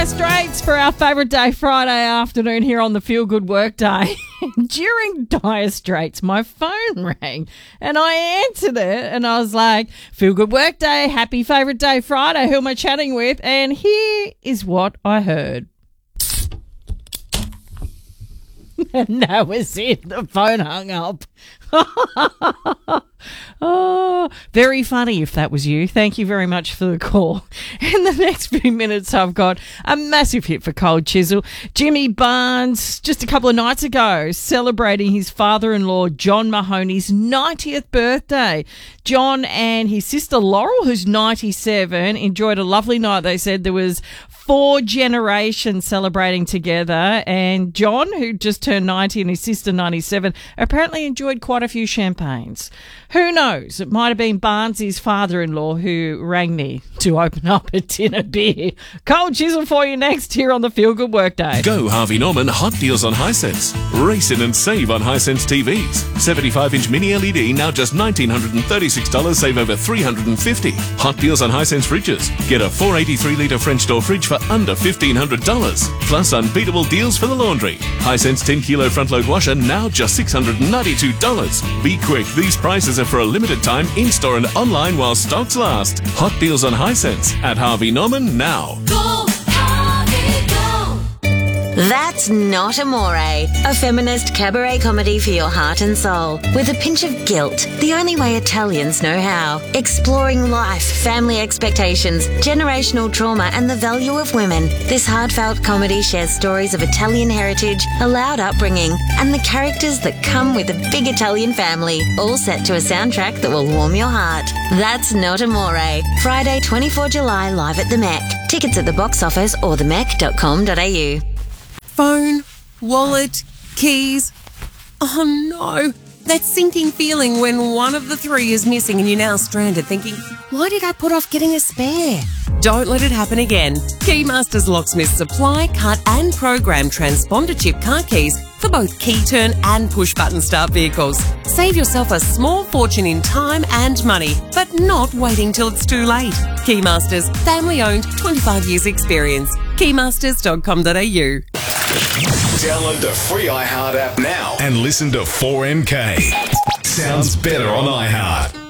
Dire Straits for our favourite day, Friday afternoon here on the Feel Good Work Day. During Dire Straits, my phone rang and I answered it and I was like, Feel Good Work Day, happy favourite day, Friday, who am I chatting with? And here is what I heard. And that was it. The phone hung up. Oh, very funny if that was you. Thank you very much for the call. In the next few minutes, I've got a massive hit for Cold Chisel. Jimmy Barnes, just a couple of nights ago, celebrating his father-in-law, John Mahoney's 90th birthday. John and his sister Laurel, who's 97, enjoyed a lovely night. They said there was 4 generations celebrating together, and John, who just turned 90, and his sister 97, apparently enjoyed quite a few champagnes. Who knows? It might have been Barnes' father-in-law who rang me to open up a tin of beer. Cold Chisel for you next here on the Feel Good Workday. Go Harvey Norman hot deals on Hisense. Race in and save on Hisense TVs. 75-inch mini LED now just $1,936, save over $350. Hot deals on Hisense fridges. Get a 483-litre French door fridge for under $1,500. Plus unbeatable deals for the laundry. Hisense 10-kilo front-load washer now just $692. Be quick, these prices are for a limited time in-store and online while stocks last. Hot deals on Hisense at Harvey Norman now. Go, Harvey, go! That's Not Amore, a feminist cabaret comedy for your heart and soul, with a pinch of guilt, the only way Italians know how. Exploring life, family expectations, generational trauma and the value of women, this heartfelt comedy shares stories of Italian heritage, a loud upbringing and the characters that come with a big Italian family, all set to a soundtrack that will warm your heart. That's Not Amore, Friday 24 July live at the Mech. Tickets at the box office or themech.com.au. Phone, wallet, keys. Oh no, that sinking feeling when one of the 3 is missing and you're now stranded thinking, why did I put off getting a spare? Don't let it happen again. Keymasters Locksmiths supply, cut and program transponder chip car keys for both key turn and push button start vehicles. Save yourself a small fortune in time and money, but not waiting till it's too late. Keymasters, family owned, 25 years experience. Keymasters.com.au. Download the free iHeart app now and listen to 4MK. Sounds better on iHeart.